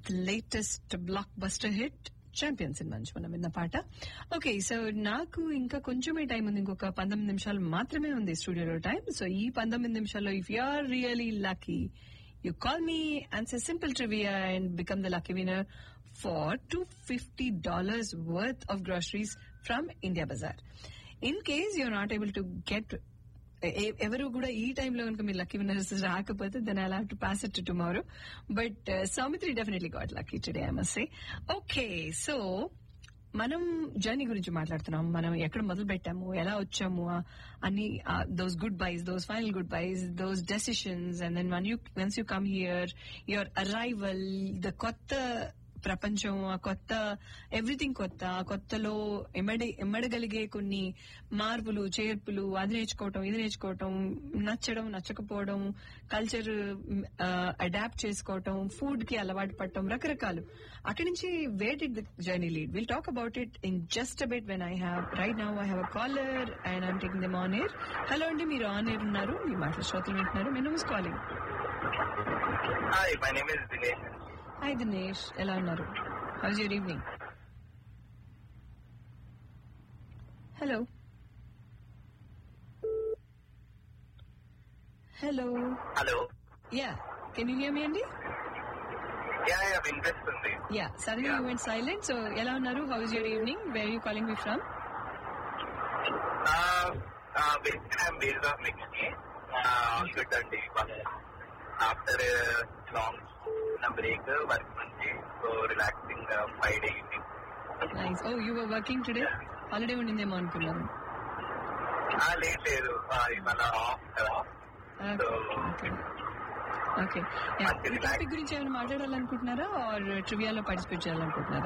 Latest block buster hit champion cinema నుంచి మనం విన్న పాట. ఓకే, సో నాకు ఇంకా కొంచెమే టైం ఉంది, ఇంకొక 19 నిమిషాలు మాత్రమే ఉంది స్టూడియోలో టైం. సో ఈ 19 నిమిషాల్లో if you are really lucky, you call me, answer simple trivia and become the lucky winner for $250 worth of groceries from India Bazaar. In case you're not able to get ఎవరు కూడా ఈ టైంలో కనుక మీరు lucky winners రాకపోతే then I have to pass it to tomorrow. But Saumitri definitely got lucky today, I must say. Okay, so మనం journey గురించి మాట్లాడుతున్నాం. మనం ఎక్కడ మొదలు పెట్టాము, ఎలా వచ్చాము, అన్ని those good buys, those final good buys, those decisions, and then once you come here, your arrival, the కొత్త ప్రపంచం, ఆ కొత్త ఎవ్రీథింగ్ కొత్త, ఆ కొత్తలో ఎమ్మడగలిగే కొన్ని మార్పులు చేర్పులు, అది నేర్చుకోవటం ఇది నేర్చుకోవటం, నచ్చడం నచ్చకపోవడం, కల్చర్ అడాప్ట్ చేసుకోవటం, ఫుడ్ కి అలవాటు పడటం, రకరకాలు. అక్కడి నుంచి where did the journey lead? Will talk about it in just a bit when I have right now I have a caller and I'm taking them on air. Hello అండి, మీరు on air ఉన్నారు, మీ మాటలు శ్రోతలు వింటున్నారు. మీ name is calling. Hi, my name is Dinesh. Hi Dinesh, ఎలా ఉన్నారు? House your evening? Hello hello hello. Yeah, can you here మీ అండి? Yeah వినిపిస్తుంది. Yeah, suddenly you went silent. So ఎలా ఉన్నారు? House your evening? Where you calling me from? I'm based of next good అండి. After long break work నుంచి, so relaxing Friday evening. Nice. Oh, you were working today? Holiday ఉండిందేమో అనుకున్నాను. లేదు, ఇవాళ of కదా. Okay, ఈ topic గురించి ఏమైనా మాట్లాడాలనుకుంటున్నారా are ట్రివియాలో participate చేయాలనుకుంటున్నారా?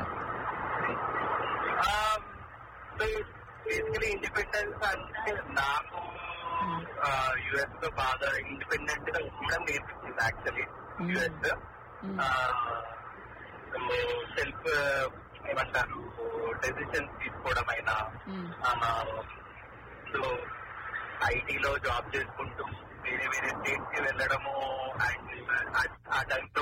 బేసికలీ ఇండిపెండెన్స్ అంటే నాకు యుఎస్ లో బాగా ఇండిపెండెంట్ గా ఉండడం నేర్పించింది యాక్చువల్లీ. యుఎస్ సెల్ఫ్ ఏమంటారు, డెసిషన్స్ తీసుకోవడం అయినా, సో ఐటీలో జాబ్ చేసుకుంటూ వేరే వేరే స్టేట్స్ కి వెళ్ళడము, అండ్ ఆ టైంలో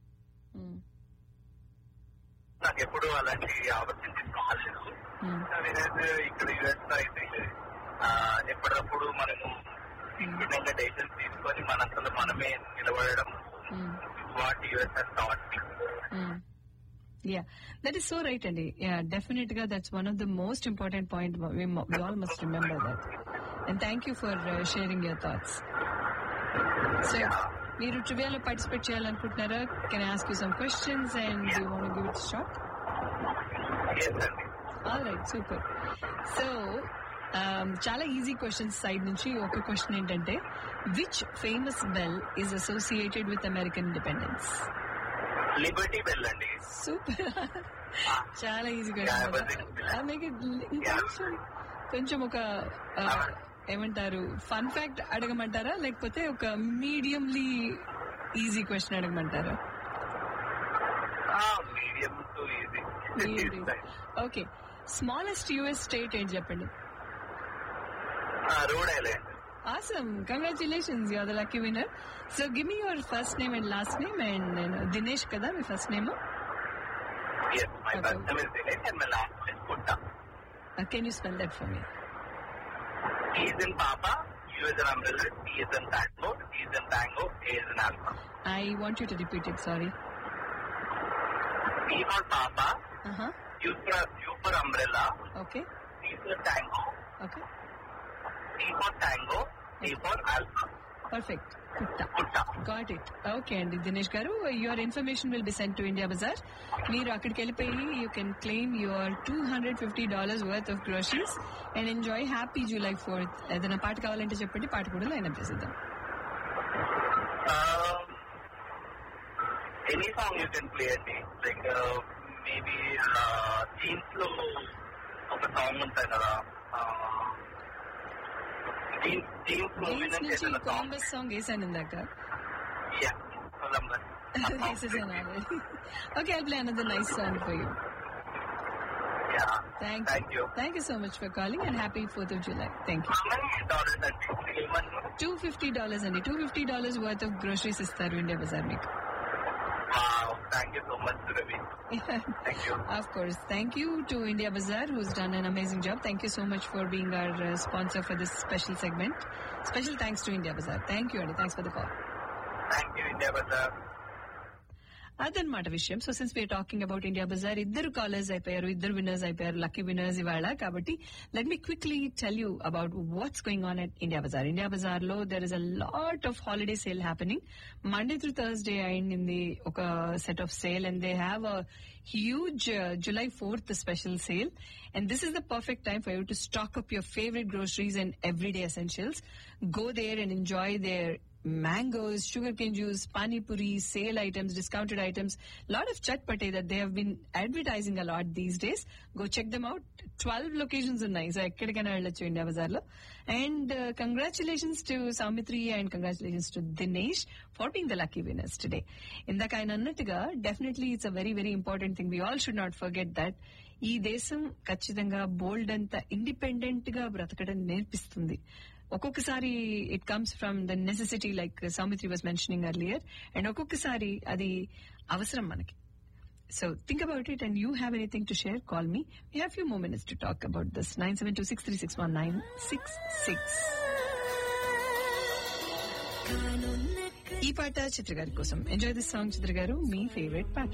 నాకు ఎప్పుడు అలాంటి ఆపర్చునిటీస్ కాలేదు. ఇక్కడ యుఎస్ లో అయితే ఎప్పుడప్పుడు మనము ఇండిపెండెంట్ గా డెసిషన్స్ తీసుకొని మనంతలో మనమే నిలబడడం, what US has taught me. Yeah, that is so right, Andy. Yeah, definitely, that's one of the most important point. We all must remember that. And thank you for sharing your thoughts. So, మీరు ట్రివియాలో participate చేయాలనుకుంటున్నారా? Can I ask you some questions and do you want to give it a shot? Yes, Andy. All right, super. So, చాలా easy questions side నుంచి ఒక question ఏంటంటే, which famous bell is associated with American independence? Liberty bell అండి. Super, చాలా easy question. కొంచెం ఒక ఏమంటారు, fun fact అడగమంటారా లేకపోతే ఒక మీడియంలీ easy question అడగమంటారా? Medium to easy. Okay, smallest US state ఏంటి చెప్పండి? Rhode Island. Awesome. Congratulations. You are the lucky winner. So give me your first name and last name, and Dinesh kada, my first name? Yes, my first name is Dinesh and my last name is Kutta. Can you spell that for me? E is in Papa, U is in umbrella, T is in tango, T is in tango, A is in alpha. I want you to repeat it, sorry. P for Papa, U for umbrella, okay. T for tango, okay. T for tango, A for alpha. Perfect. Kutta. Got it. Okay, and Dinesh garu, your information will be sent to India Bazaar. Meeru akkadiki vellipoyi you can claim your $250 worth of groceries and enjoy happy July 4th. Edana paata kavalante cheppandi, paata kuda line up chesidam. Any song you can play at me, like maybe jeans lo oka song untayi kada. Columbus song వేసాను ఇందాక. Okay, I'll play another nice song for you. Yeah. Thank you. Thank you so much for calling and happy 4th of July. Thank you. How many dollars అండి? $250 అండి. $250 worth of groceries ఇస్తారు India Bazaar మీకు. Wow. Thank you so much Ravi. Thank you. Of course. Thank you to India Bazaar, who's done an amazing job. Thank you so much for being our sponsor for this special segment. Special thanks to India Bazaar. Thank you, Andy. Thanks for the call. Thank you India Bazaar. అదనమాట విషయం. So since we are talking about India Bazaar, ఇద్దరు callers అయిపోయారు, ఇద్దరు winners అయిపోయారు, lucky winners ఇవాళ. కాబట్టి let me quickly tell you about what's going on at India Bazaar. India Bazaar లో there is a lot of holiday sale happening. Monday through Thursday అయింది ఒక set of sale, and they have a huge July 4th special sale, and this is the perfect time for you to stock up your favorite groceries and everyday essentials. Go there and enjoy their mangoes, sugarcane juice, pani puri, sale items, discounted items, lot of chatpate that they have been advertising a lot these days. Go check them out. 12 locations ఉన్నాయి, so ఎక్కడికైనా వెళ్ళొచ్చు India Bazaar లో. And congratulations to Saumitri and congratulations to Dinesh for being the lucky winners today. ఇందాక ఆయన అన్నట్టుగా definitely it's a very very important thing. We all should not forget that ఈ దేశం ఖచ్చితంగా బోల్డ్ అంతా ఇండిపెండెంట్ గా బ్రతకడం నేర్పిస్తుంది. ఒక్కొక్కసారి it comes from the necessity like Saumitri was mentioning earlier, and ఒక్కొక్కసారి అది అవసరం మనకి. So think about it, and you have anything to share, call me. We have few more minutes to talk about this. 972-636-1966. ఈ పాట చిత్ర గారి కోసం. Enjoy this song చిత్ర గారు, మీ favourite పాట.